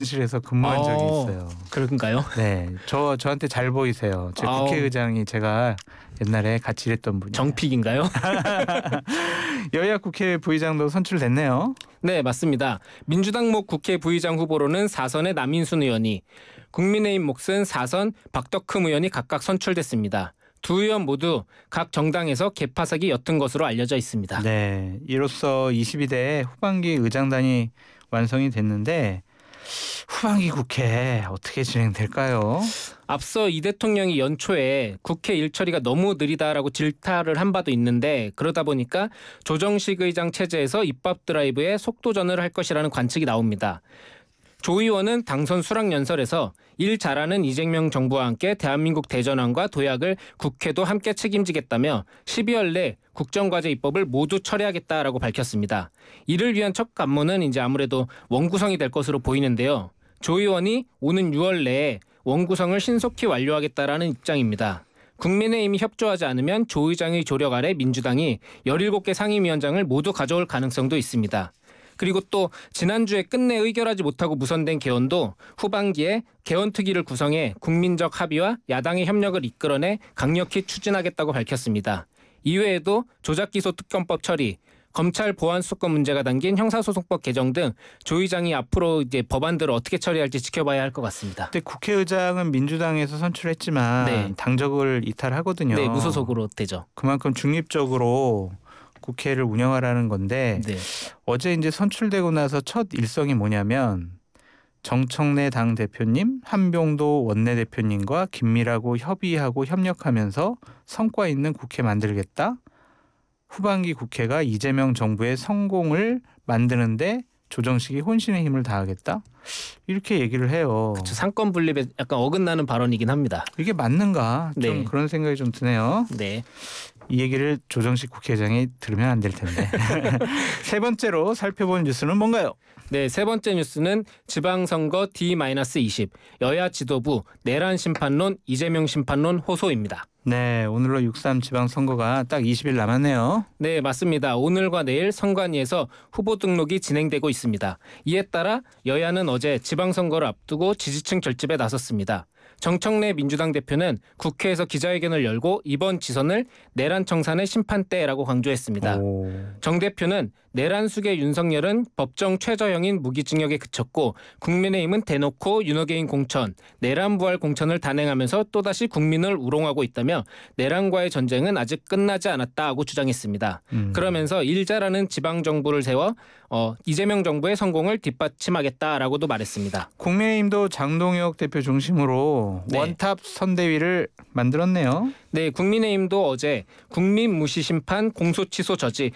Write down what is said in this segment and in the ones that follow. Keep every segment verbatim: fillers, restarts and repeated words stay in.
실에서 근무한 적이 어, 있어요. 그런가요? 네, 저 저한테 잘 보이세요. 제 아우. 국회의장이 제가 옛날에 같이 일했던 분이에요. 정픽인가요? 여야 국회 부의장도 선출됐네요. 네, 맞습니다. 민주당 목 국회 부의장 후보로는 사 선의 남인순 의원이, 국민의힘 몫은 사 선 박덕흠 의원이 각각 선출됐습니다. 두 의원 모두 각 정당에서 개파색이 옅은 것으로 알려져 있습니다. 네, 이로써 이십이 대 후반기 의장단이 완성이 됐는데 후반기 국회 어떻게 진행될까요? 앞서 이 대통령이 연초에 국회 일처리가 너무 느리다라고 질타를 한 바도 있는데, 그러다 보니까 조정식 의장 체제에서 입법 드라이브에 속도전을 할 것이라는 관측이 나옵니다. 조 의원은 당선 수락연설에서 일 잘하는 이재명 정부와 함께 대한민국 대전환과 도약을 국회도 함께 책임지겠다며 십이월 내 국정과제 입법을 모두 처리하겠다라고 밝혔습니다. 이를 위한 첫 관문은 이제 아무래도 원구성이 될 것으로 보이는데요. 조 의원이 오는 유월 내에 원구성을 신속히 완료하겠다라는 입장입니다. 국민의힘이 협조하지 않으면 조 의장의 조력 아래 민주당이 열일곱 개 상임위원장을 모두 가져올 가능성도 있습니다. 그리고 또 지난주에 끝내 의결하지 못하고 무산된 개헌도 후반기에 개헌특위를 구성해 국민적 합의와 야당의 협력을 이끌어내 강력히 추진하겠다고 밝혔습니다. 이외에도 조작기소특검법 처리, 검찰 보안수사권 문제가 담긴 형사소송법 개정 등 조 의장이 앞으로 이제 법안들을 어떻게 처리할지 지켜봐야 할 것 같습니다. 근데 국회의장은 민주당에서 선출했지만 네. 당적을 이탈하거든요. 네, 무소속으로 되죠. 그만큼 중립적으로 국회를 운영하라는 건데 네. 어제 이제 선출되고 나서 첫 일성이 뭐냐면 정청래 당 대표님, 한병도 원내대표님과 긴밀하고 협의하고 협력하면서 성과 있는 국회 만들겠다. 후반기 국회가 이재명 정부의 성공을 만드는데 조정식이 혼신의 힘을 다하겠다. 이렇게 얘기를 해요. 그렇죠. 상권 분립에 약간 어긋나는 발언이긴 합니다. 이게 맞는가? 좀 네. 그런 생각이 좀 드네요. 네. 이 얘기를 조정식 국회의장이 들으면 안 될 텐데. 세 번째로 살펴본 뉴스는 뭔가요? 네, 세 번째 뉴스는 지방선거 디 이십, 여야 지도부 내란 심판론, 이재명 심판론 호소입니다. 네, 오늘로 육삼 지방선거가 딱 이십 일 남았네요. 네, 맞습니다. 오늘과 내일 선관위에서 후보 등록이 진행되고 있습니다. 이에 따라 여야는 어제 지방선거를 앞두고 지지층 결집에 나섰습니다. 정청래 민주당 대표는 국회에서 기자회견을 열고 이번 지선을 내란 청산의 심판대라고 강조했습니다. 오. 정 대표는 내란 숙의 윤석열은 법정 최저형인 무기징역에 그쳤고 국민의힘은 대놓고 윤호개인 공천, 내란 부활 공천을 단행하면서 또다시 국민을 우롱하고 있다며 내란과의 전쟁은 아직 끝나지 않았다고 주장했습니다. 음. 그러면서 일자라는 지방정부를 세워 어, 이재명 정부의 성공을 뒷받침하겠다라고도 말했습니다. 국민의힘도 장동혁 대표 중심으로 네. 원탑 선대위를 만들었네요. 네, 국민의힘도 어제 국민무시심판 공소취소 저지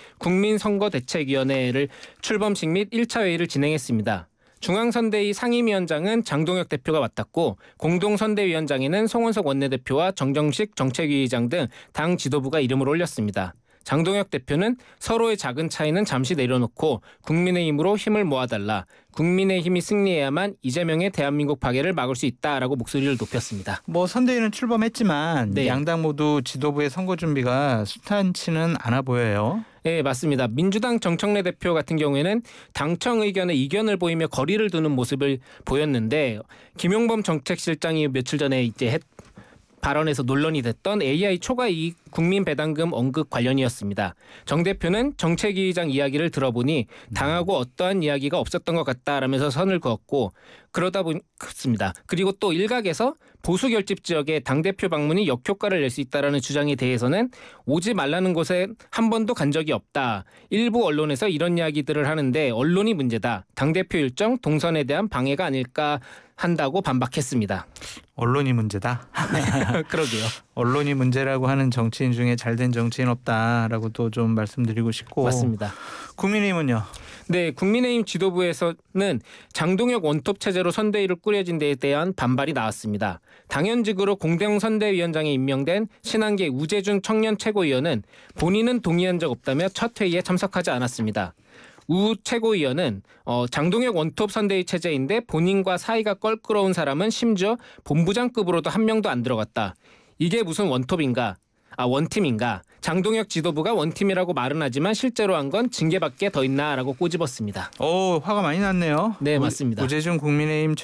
국민선거대책위원회를 출범식 및 일 차 회의를 진행했습니다. 중앙선대위 상임위원장은 장동혁 대표가 맡았고 공동선대위원장에는 송원석 원내대표와 정정식 정책위의장 등 당 지도부가 이름을 올렸습니다. 장동혁 대표는 서로의 작은 차이는 잠시 내려놓고 국민의힘으로 힘을 모아달라. 국민의힘이 승리해야만 이재명의 대한민국 파괴를 막을 수 있다라고 목소리를 높였습니다. 뭐 선대위는 출범했지만 네. 양당 모두 지도부의 선거 준비가 순탄치는 않아 보여요. 네, 맞습니다. 민주당 정청래 대표 같은 경우에는 당청 의견에 이견을 보이며 거리를 두는 모습을 보였는데, 김용범 정책실장이 며칠 전에 이제 했 발언에서 논란이 됐던 에이아이 초과 이익 국민 배당금 언급 관련이었습니다. 정 대표는 정책위의장 이야기를 들어보니 당하고 어떠한 이야기가 없었던 것 같다라면서 선을 그었고, 그러다 보니 그렇습니다. 그리고 또 일각에서 보수 결집 지역에 당대표 방문이 역효과를 낼 수 있다라는 주장에 대해서는 오지 말라는 곳에 한 번도 간 적이 없다. 일부 언론에서 이런 이야기들을 하는데 언론이 문제다. 당대표 일정 동선에 대한 방해가 아닐까 한다고 반박했습니다. 언론이 문제다. 그러게요. 언론이 문제라고 하는 정치인 중에 잘된 정치인 없다라고 또 좀 말씀드리고 싶고. 맞습니다. 국민의힘은요? 네, 국민의힘 지도부에서는 장동혁 원톱 체제로 선대위를 꾸려진 데에 대한 반발이 나왔습니다. 당연직으로 공동 선대위원장에 임명된 신한계 우재준 청년 최고위원은 본인은 동의한 적 없다며 첫 회의에 참석하지 않았습니다. 우 최고위원은 어, 장동혁 원톱 선대위 체제인데 본인과 사이가 껄끄러운 사람은 심지어 본부장급으로도 한 명도 안 들어갔다. 이게 무슨 원톱인가? 아, 원팀인가? 장동혁 지도부가 원팀이라고 말은 하지만 실제로 한 건 징계밖에 더 있나라고 꼬집었습니다. 오, 화가 많이 났네요. 네, 맞습니다. 우재준 국민의힘